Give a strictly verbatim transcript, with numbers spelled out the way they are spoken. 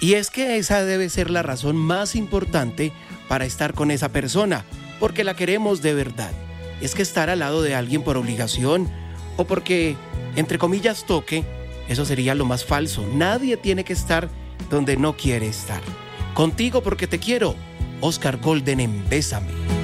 Y es que esa debe ser la razón más importante para estar con esa persona, porque la queremos de verdad. Es que estar al lado de alguien por obligación o porque, entre comillas, toque, eso sería lo más falso. Nadie tiene que estar donde no quiere estar. Contigo porque te quiero. Oscar Golden en Bésame.